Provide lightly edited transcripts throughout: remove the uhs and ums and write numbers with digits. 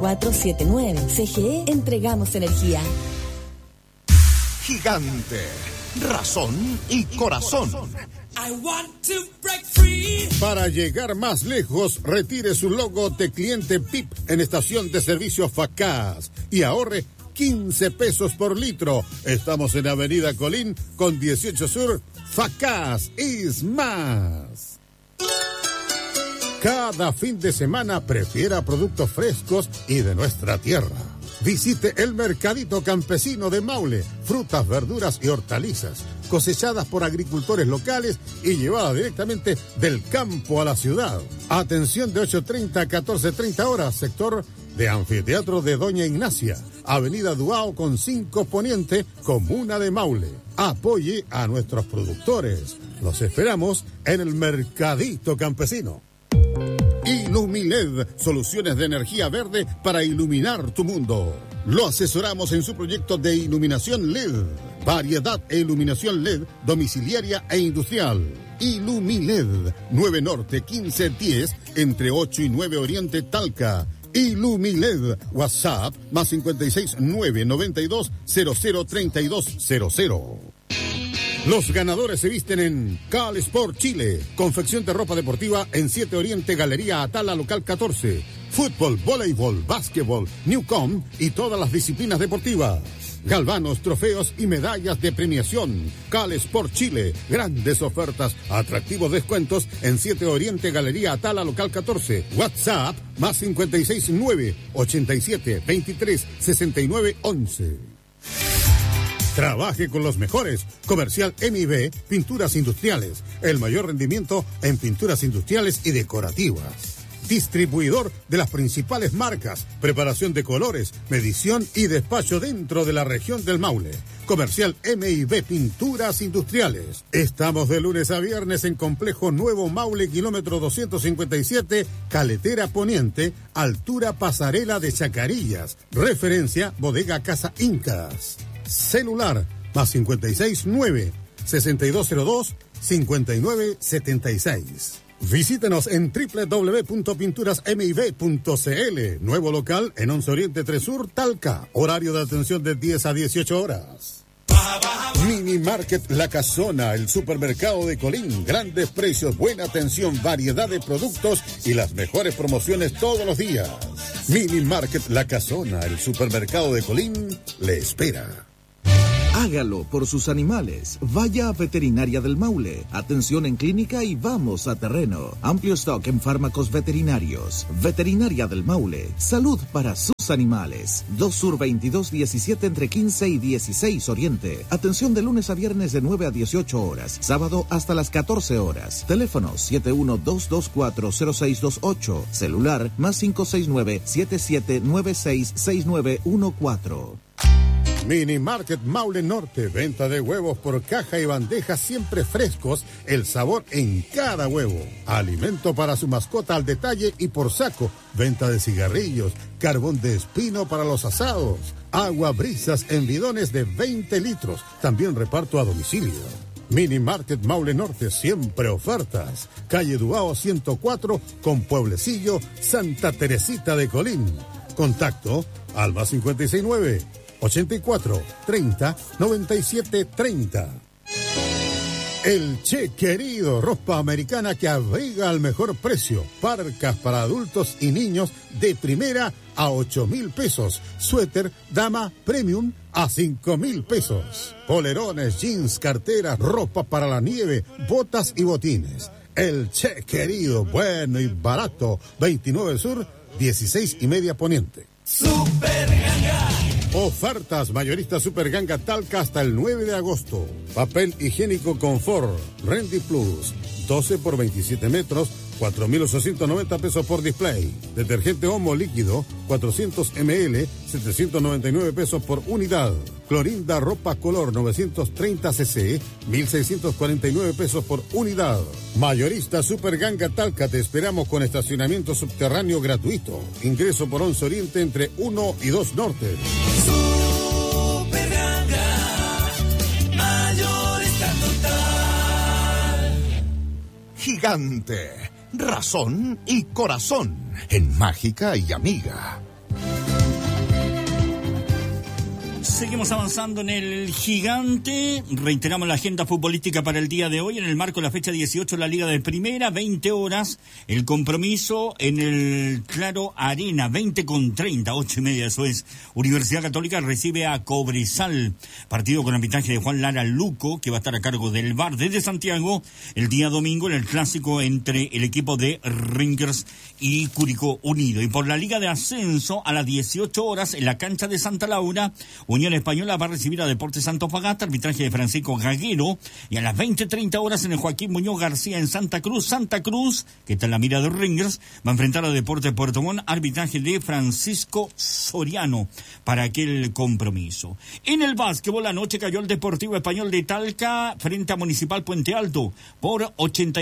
9479. CGE, entregamos energía. Gigante, razón y corazón. I want to break free. Para llegar más lejos, retire su logo de cliente PIP en estación de servicio Facaz y ahorre 15 pesos por litro. Estamos en Avenida Colín con 18 Sur. Facaz is más. Cada fin de semana prefiera productos frescos y de nuestra tierra. Visite el Mercadito Campesino de Maule. Frutas, verduras y hortalizas cosechadas por agricultores locales y llevadas directamente del campo a la ciudad. Atención de 8:30 a 14:30 horas, sector de Anfiteatro de Doña Ignacia, Avenida Duao con 5 Poniente, Comuna de Maule. Apoye a nuestros productores. Los esperamos en el Mercadito Campesino. Ilumiled, soluciones de energía verde para iluminar tu mundo. Lo asesoramos en su proyecto de iluminación LED, variedad e iluminación LED domiciliaria e industrial. Ilumiled, 9 Norte 1510, entre 8 y 9 Oriente Talca. Ilumiled, WhatsApp, más 56 992 003200. Los ganadores se visten en Cal Sport Chile, confección de ropa deportiva en 7 Oriente, Galería Atala, local 14. Fútbol, voleibol, básquetbol, Newcom y todas las disciplinas deportivas. Galvanos, trofeos y medallas de premiación. Cal Sport Chile, grandes ofertas, atractivos descuentos en 7 Oriente, Galería Atala, local 14. WhatsApp, más 56 9 87 23 69 11. Trabaje con los mejores. Comercial MIB, Pinturas Industriales. El mayor rendimiento en pinturas industriales y decorativas. Distribuidor de las principales marcas. Preparación de colores, medición y despacho dentro de la región del Maule. Comercial MIB, Pinturas Industriales. Estamos de lunes a viernes en Complejo Nuevo Maule, kilómetro 257, Caletera Poniente, altura Pasarela de Chacarillas. Referencia, Bodega Casa Incas. Celular, más 56 9 6202 5976. Visítenos en www.pinturasmib.cl. Nuevo local en 11 Oriente 3 Sur, Talca. Horario de atención de 10 a 18 horas. Mini Market La Casona, el supermercado de Colín. Grandes precios, buena atención, variedad de productos y las mejores promociones todos los días. Mini Market La Casona, el supermercado de Colín, le espera. Hágalo por sus animales. Vaya a Veterinaria del Maule. Atención en clínica y vamos a terreno. Amplio stock en fármacos veterinarios. Veterinaria del Maule. Salud para sus animales. 2 Sur 2217 entre 15 y 16 Oriente. Atención de lunes a viernes de 9 a 18 horas. Sábado hasta las 14 horas. Teléfono 712240628. Celular más 569-7796-6914. Mini Market Maule Norte, venta de huevos por caja y bandejas siempre frescos, el sabor en cada huevo. Alimento para su mascota al detalle y por saco, venta de cigarrillos, carbón de espino para los asados, agua brisas en bidones de 20 litros, también reparto a domicilio. Mini Market Maule Norte, siempre ofertas. Calle Duao 104 con Pueblecillo, Santa Teresita de Colín. Contacto al más 569 84 30 97 30. El Che Querido, ropa americana que abriga al mejor precio. Parcas para adultos y niños de primera a 8,000 pesos. Suéter dama premium a 5,000 pesos. Polerones, jeans, carteras, ropa para la nieve, botas y botines. El Che Querido, bueno y barato. 29 Sur, 16 y media Poniente. Super Ganga. Ofertas mayorista Super Ganga Talca hasta el 9 de agosto. Papel higiénico Confort, Rendy Plus, 12 por 27 metros, 4,890 pesos por display. Detergente Omo líquido, 400 ml, 799 pesos por unidad. Clorinda Ropa Color 930 cc, 1,649 pesos por unidad. Mayorista Super Ganga Talca, te esperamos con estacionamiento subterráneo gratuito. Ingreso por 11 Oriente entre 1 y 2 Norte. Super Ganga, mayorista total. Gigante, razón y corazón en Mágica y Amiga. Seguimos avanzando en el gigante. Reiteramos la agenda futbolística para el día de hoy. En el marco de la fecha 18 la Liga de Primera, 20 horas. El compromiso en el Claro Arena, 20:30, 8:30, eso es. Universidad Católica recibe a Cobresal. Partido con arbitraje de Juan Lara Luco, que va a estar a cargo del VAR desde Santiago. El día domingo en el clásico entre el equipo de Rangers y Curicó Unido. Y por la Liga de Ascenso, a las 18 horas en la cancha de Santa Laura, Unión Española va a recibir a Deportes Antofagasta, arbitraje de Francisco Gaguero, y a las 20:30 horas en el Joaquín Muñoz García en Santa Cruz, que está en la mira de Rangers, va a enfrentar a Deportes Puerto Montt, arbitraje de Francisco Soriano para aquel compromiso. En el básquetbol, anoche cayó el Deportivo Español de Talca frente a Municipal Puente Alto por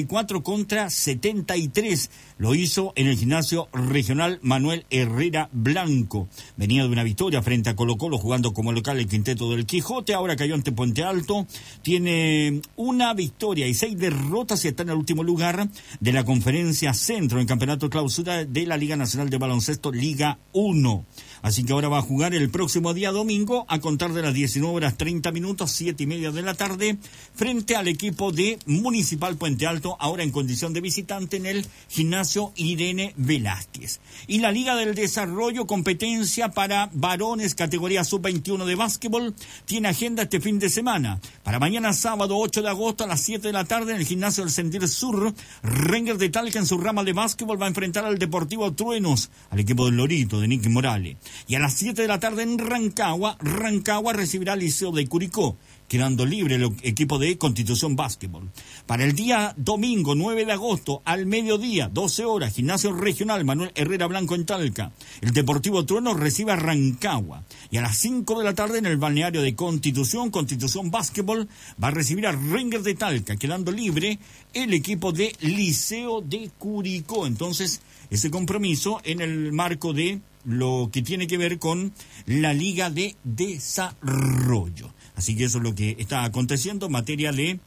84-73. Lo hizo en el gimnasio regional Manuel Herrera Blanco. Venía de una victoria frente a Colo-Colo jugando como local el quinteto del Quijote. Ahora cayó ante Puente Alto. Tiene una victoria y 6 derrotas y está en el último lugar de la Conferencia Centro en campeonato clausura de la Liga Nacional de Baloncesto Liga 1. Así que ahora va a jugar el próximo día domingo a contar de las 19:30, 7:30 de la tarde, frente al equipo de Municipal Puente Alto, ahora en condición de visitante en el gimnasio Irene Velázquez. Y la Liga del Desarrollo, competencia para varones, categoría sub-21 de básquetbol, tiene agenda este fin de semana. Para mañana sábado 8 de agosto a las 7 de la tarde en el gimnasio del Sentir Sur, Rangers de Talca en su rama de básquetbol va a enfrentar al Deportivo Truenos, al equipo del Lorito, de Nicky Morales. Y a las 7 de la tarde en Rancagua recibirá al Liceo de Curicó, quedando libre el equipo de Constitución Básquetbol. Para el día domingo 9 de agosto al mediodía, 12 horas, gimnasio regional Manuel Herrera Blanco en Talca, el Deportivo Truenos recibe a Rancagua. Y a las 5 de la tarde en el balneario de Constitución Básquetbol va a recibir a Rangers de Talca, quedando libre el equipo de Liceo de Curicó. Entonces, ese compromiso en el marco de lo que tiene que ver con la Liga de Desarrollo. Así que eso es lo que está aconteciendo en materia de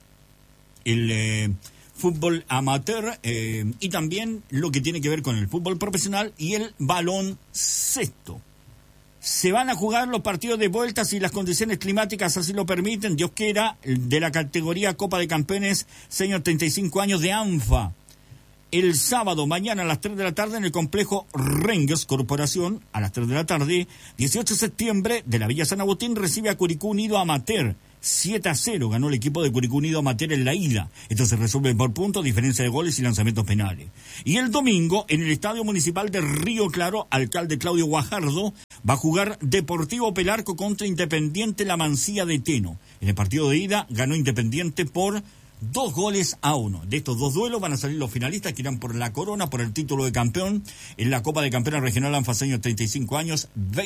el fútbol amateur y también lo que tiene que ver con el fútbol profesional y el baloncesto. Se van a jugar los partidos de vuelta si las condiciones climáticas así lo permiten, Dios quiera, de la categoría Copa de Campeones, señor 35 años de ANFA. El sábado, mañana a las 3 de la tarde en el complejo Rangers Corporación, a las 3 de la tarde, 18 de septiembre, de la Villa San Agustín, recibe a Curicó Unido Amateur. 7-0 ganó el equipo de Curicó Unido Amateur en la ida. Esto se resuelve por puntos, diferencia de goles y lanzamientos penales. Y el domingo, en el Estadio Municipal de Río Claro, alcalde Claudio Guajardo va a jugar Deportivo Pelarco contra Independiente La Mansilla de Teno. En el partido de ida ganó Independiente por 2-1. De estos dos duelos van a salir los finalistas que irán por la corona, por el título de campeón en la Copa de Campeones Regional Anfaseño 35 años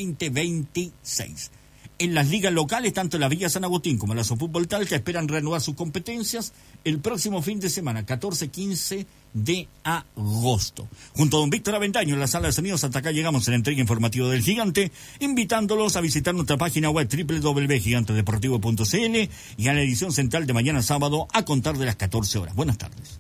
2026. En las ligas locales, tanto en la Villa San Agustín como en la Sofútbol Talca, esperan reanudar sus competencias el próximo fin de semana, 14-15 de agosto. Junto a don Víctor Avendaño en la sala de sonidos, hasta acá llegamos en la entrega informativa del Gigante, invitándolos a visitar nuestra página web www.gigantedeportivo.cl y a la edición central de mañana sábado a contar de las 14 horas. Buenas tardes.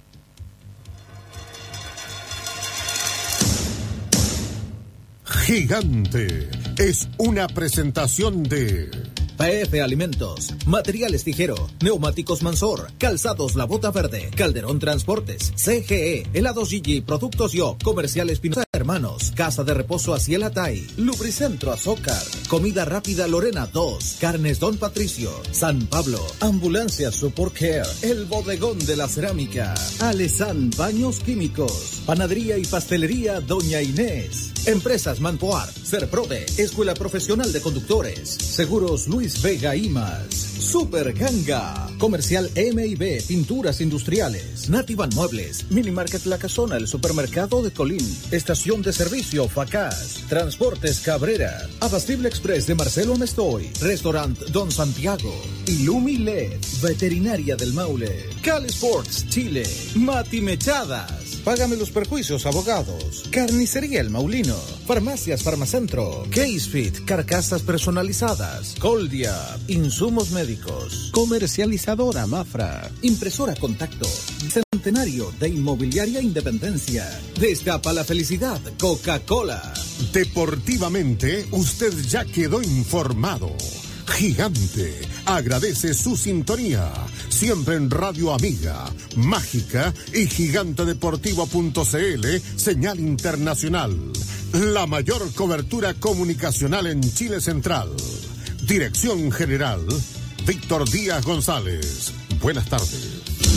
Gigante es una presentación de PF Alimentos, Materiales Tijero, Neumáticos Mansor, Calzados La Bota Verde, Calderón Transportes, CGE, Helados Gigi, Productos Yo, Comercial Espinosa Hermanos, Casa de Reposo Asiel Atay, Lubricentro Azócar, Comida Rápida Lorena 2, Carnes Don Patricio, San Pablo, Ambulancia Support Care, El Bodegón de la Cerámica, Alesan Baños Químicos, Panadería y Pastelería Doña Inés, Empresas Manpoar, Serprode, Escuela Profesional de Conductores, Seguros Luis Vega y más, Super Ganga, Comercial M&B, Pinturas Industriales, Nativan Muebles, Mini Market La Casona, el Supermercado de Colín, Estación de Servicio Facaz, Transportes Cabrera, Abastible Express de Marcelo Amestoy, Restaurant Don Santiago, Ilumi LED, Veterinaria del Maule, Cali Sports Chile, Mati Mechadas, Págame los Perjuicios Abogados, Carnicería El Maulino, Farmacias Farmacentro, Casefit, Carcasas Personalizadas, Coldia, Insumos Médicos, Comercializadora Mafra, Impresora Contacto, Centenario de Inmobiliaria Independencia, Destapa la Felicidad, Coca-Cola. Deportivamente, usted ya quedó informado. Gigante agradece su sintonía, siempre en Radio Amiga, Mágica y gigantedeportivo.cl, señal internacional. La mayor cobertura comunicacional en Chile Central. Dirección General, Víctor Díaz González. Buenas tardes.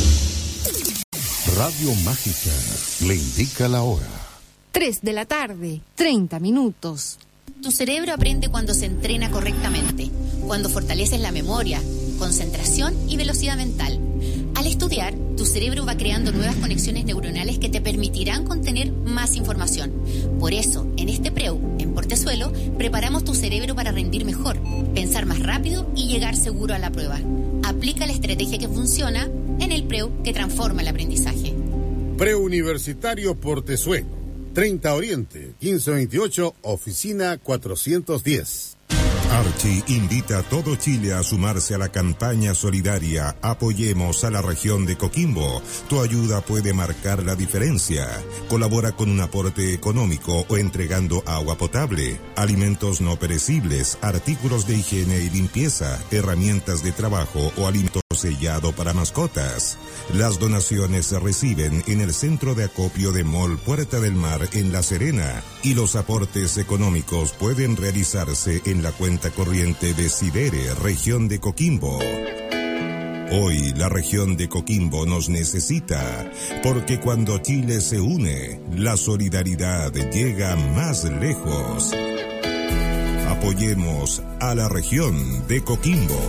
Radio Mágica le indica la hora. 3 de la tarde, 30 minutos. Tu cerebro aprende cuando se entrena correctamente, cuando fortaleces la memoria, concentración y velocidad mental. Al estudiar, tu cerebro va creando nuevas conexiones neuronales que te permitirán contener más información. Por eso, en este PREU, en Portezuelo, preparamos tu cerebro para rendir mejor, pensar más rápido y llegar seguro a la prueba. Aplica la estrategia que funciona en el PREU que transforma el aprendizaje. Preuniversitario Portezuelo, 30 Oriente, 1528, oficina 410. Archie invita a todo Chile a sumarse a la campaña solidaria Apoyemos a la región de Coquimbo. Tu ayuda puede marcar la diferencia. Colabora con un aporte económico o entregando agua potable, alimentos no perecibles, artículos de higiene y limpieza, herramientas de trabajo o alimento sellado para mascotas. Las donaciones se reciben en el centro de acopio de Mall Puerta del Mar en La Serena y los aportes económicos pueden realizarse en la cuenta corriente de Sidere, región de Coquimbo. Hoy la región de Coquimbo nos necesita, porque cuando Chile se une, la solidaridad llega más lejos. Apoyemos a la región de Coquimbo.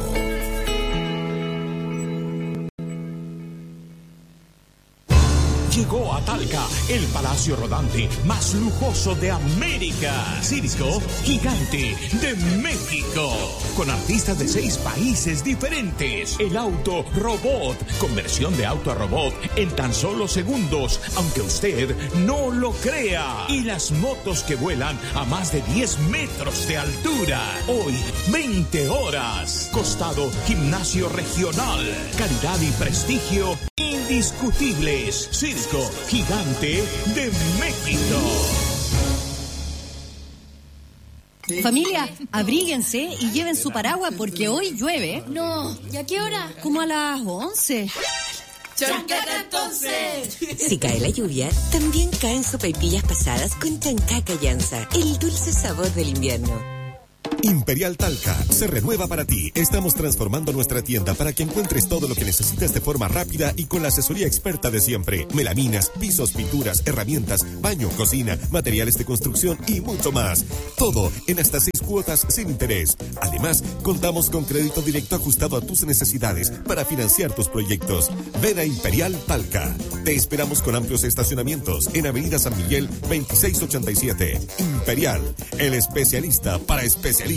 Llegó a Talca el palacio rodante más lujoso de América. Circo Gigante de México. Con artistas de 6 países diferentes. El auto robot. Conversión de auto a robot en tan solo segundos, aunque usted no lo crea. Y las motos que vuelan a más de 10 metros de altura. Hoy, 20 horas. Costado Gimnasio Regional. Calidad y prestigio indiscutibles. Circo Gigante de México. Familia, abríguense y lleven su paraguas porque hoy llueve. No, ¿y a qué hora? Como a las 11. ¡Chancaca entonces! Si cae la lluvia, también caen sopaipillas pasadas con Chancaca Llanza, el dulce sabor del invierno. Imperial Talca se renueva para ti. Estamos transformando nuestra tienda para que encuentres todo lo que necesitas de forma rápida y con la asesoría experta de siempre. Melaminas, pisos, pinturas, herramientas, baño, cocina, materiales de construcción y mucho más. Todo en hasta 6 cuotas sin interés. Además, contamos con crédito directo ajustado a tus necesidades para financiar tus proyectos. Ven a Imperial Talca. Te esperamos con amplios estacionamientos en Avenida San Miguel 2687. Imperial, el especialista para especialistas.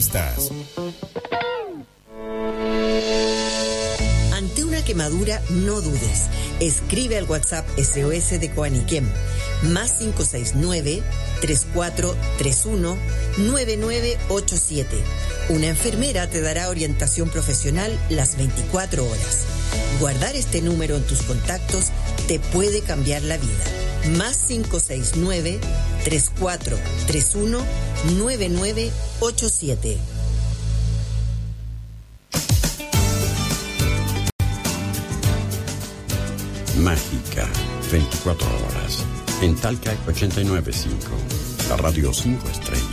Ante una quemadura, no dudes. Escribe al WhatsApp SOS de Coaniquem, más 569-3431-9987. Una enfermera te dará orientación profesional las 24 horas. Guardar este número en tus contactos te puede cambiar la vida. Más 569-3431-9987. Mágica, 24 horas. En Talca 89.5. La radio 5 estrellas.